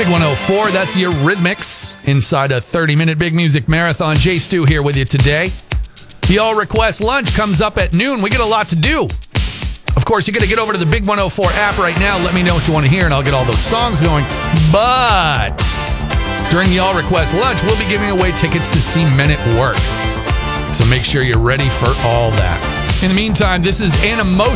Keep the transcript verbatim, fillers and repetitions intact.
Big one oh four, that's your Rhythmix inside a thirty-minute Big Music Marathon. Jay Stu here with you today. The All Request Lunch comes up at noon. We get a lot to do. Of course, you got to get over to the Big one oh four app right now. Let me know what you want to hear, and I'll get all those songs going. But during the All Request Lunch, we'll be giving away tickets to see Men at Work. So make sure you're ready for all that. In the meantime, this is Animotion.